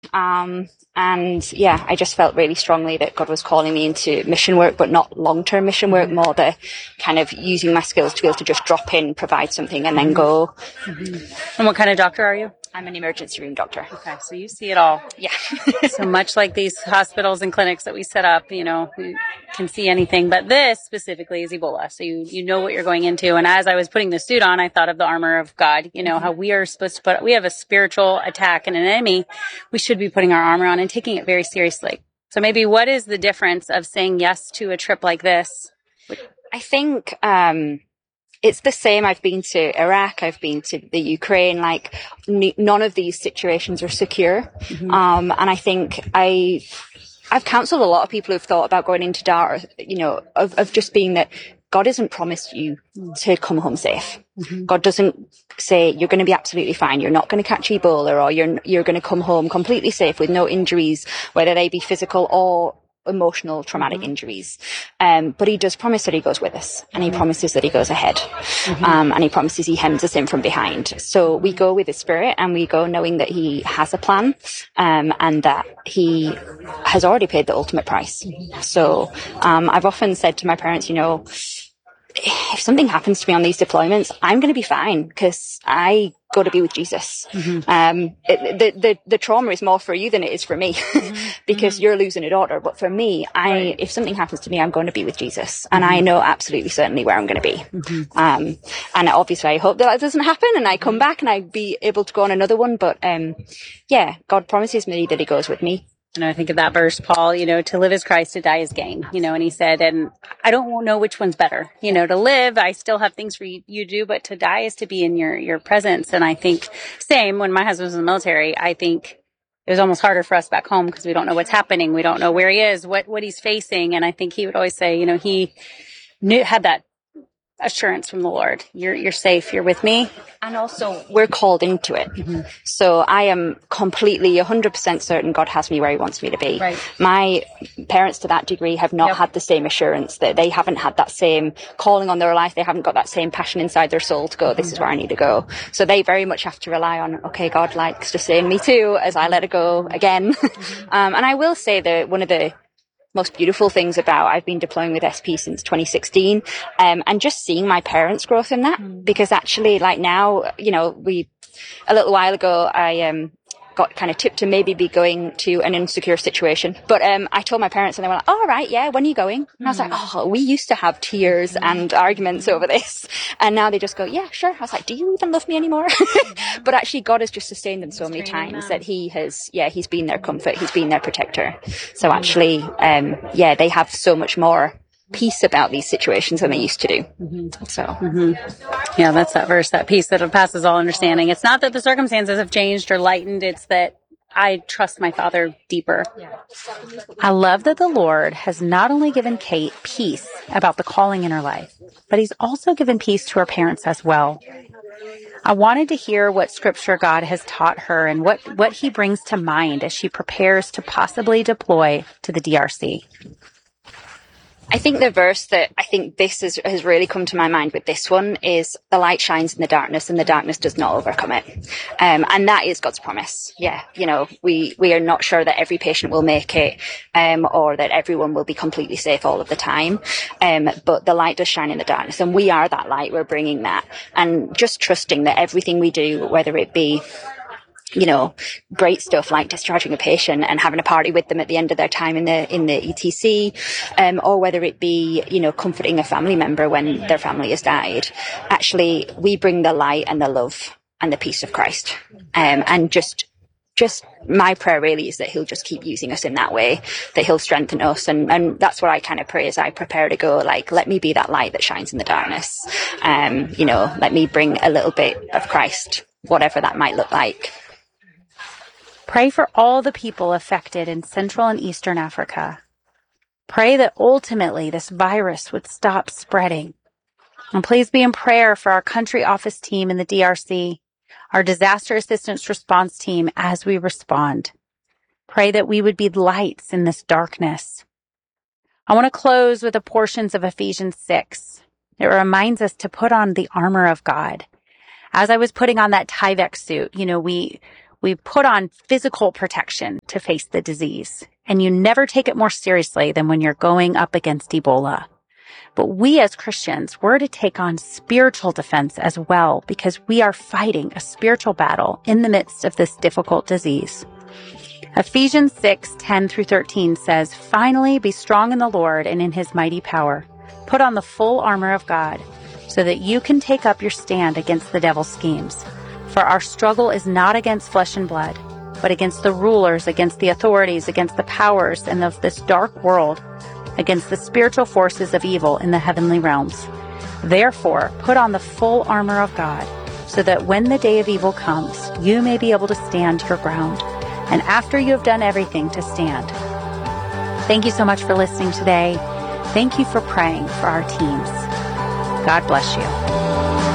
And yeah, I just felt really strongly that God was calling me into mission work, but not long-term mission work, more the kind of using my skills to be able to just drop in, provide something, and then go. And what kind of doctor are you? I'm an emergency room doctor. Okay, so you see it all. Yeah. So much like these hospitals and clinics that we set up, we can see anything. But this specifically is Ebola. So you know what you're going into. And as I was putting the suit on, I thought of the armor of God. How we are supposed to we have a spiritual attack and an enemy. We should be putting our armor on and taking it very seriously. So maybe what is the difference of saying yes to a trip like this? I think it's the same. I've been to Iraq, I've been to the Ukraine, none of these situations are secure. And I think I've counseled a lot of people who've thought about going into DART, of just being that God hasn't promised you to come home safe. God doesn't say you're going to be absolutely fine. You're not going to catch Ebola, or you're going to come home completely safe with no injuries, whether they be physical or emotional traumatic injuries. But he does promise that he goes with us, and he promises that he goes ahead. And he promises he hems us in from behind. So we go with the Spirit, and we go knowing that he has a plan, and that he has already paid the ultimate price. So I've often said to my parents, if something happens to me on these deployments, I'm going to be fine, because I go to be with Jesus. The trauma is more for you than it is for me, because you're losing a daughter. But for me, if something happens to me, I'm going to be with Jesus, and I know absolutely certainly where I'm going to be. And obviously I hope that doesn't happen, and I come back and I be able to go on another one. But God promises me that he goes with me. And I think of that verse, Paul, to live is Christ, to die is gain, and he said, and I don't know which one's better, to live, I still have things for you to do, but to die is to be in your presence. And I think same when my husband was in the military, I think it was almost harder for us back home because we don't know what's happening. We don't know where he is, what he's facing. And I think he would always say, he had that assurance from the Lord. You're safe. You're with me. And also we're called into it. So I am completely 100% certain God has me where he wants me to be. Right. My parents to that degree have not had the same assurance, that they haven't had that same calling on their life. They haven't got that same passion inside their soul to go, this is where I need to go. So they very much have to rely on, okay, God likes to stay in me too, as I let it go again. And I will say that one of the most beautiful things about I've been deploying with SP since 2016, and just seeing my parents' growth in that, because actually now, a little while ago, I got kind of tipped to maybe be going to an insecure situation. But I told my parents, and they were like, oh, right, yeah, when are you going? And I was like, we used to have tears and arguments over this. And now they just go, yeah, sure. I was like, do you even love me anymore? But actually, God has just sustained them so many times that he's been their comfort. He's been their protector. So actually, they have so much more peace about these situations than they used to do. Yeah, that's that verse, that peace that passes all understanding. It's not that the circumstances have changed or lightened, it's that I trust my Father deeper. I love that the Lord has not only given Kate peace about the calling in her life, but he's also given peace to her parents as well. I wanted to hear what scripture God has taught her and what he brings to mind as she prepares to possibly deploy to the DRC. I think the verse that I think this has really come to my mind with this one is the light shines in the darkness and the darkness does not overcome it. And that is God's promise. Yeah. We are not sure that every patient will make it, or that everyone will be completely safe all of the time. But the light does shine in the darkness, and we are that light. We're bringing that, and just trusting that everything we do, whether it be great stuff like discharging a patient and having a party with them at the end of their time in the ETC, or whether it be, comforting a family member when their family has died. Actually, we bring the light and the love and the peace of Christ. And just my prayer really is that he'll just keep using us in that way, that he'll strengthen us. And that's what I kind of pray as I prepare to go, let me be that light that shines in the darkness. Let me bring a little bit of Christ, whatever that might look like. Pray for all the people affected in Central and Eastern Africa. Pray that ultimately this virus would stop spreading. And please be in prayer for our country office team in the DRC, our disaster assistance response team as we respond. Pray that we would be lights in this darkness. I want to close with the portions of Ephesians 6. It reminds us to put on the armor of God. As I was putting on that Tyvek suit, We put on physical protection to face the disease, and you never take it more seriously than when you're going up against Ebola. But we as Christians, we're to take on spiritual defense as well, because we are fighting a spiritual battle in the midst of this difficult disease. Ephesians 6:10-13 says, "Finally, be strong in the Lord and in his mighty power. Put on the full armor of God so that you can take up your stand against the devil's schemes. For our struggle is not against flesh and blood, but against the rulers, against the authorities, against the powers and of this dark world, against the spiritual forces of evil in the heavenly realms. Therefore, put on the full armor of God, so that when the day of evil comes, you may be able to stand your ground. And after you have done everything, to stand." Thank you so much for listening today. Thank you for praying for our teams. God bless you.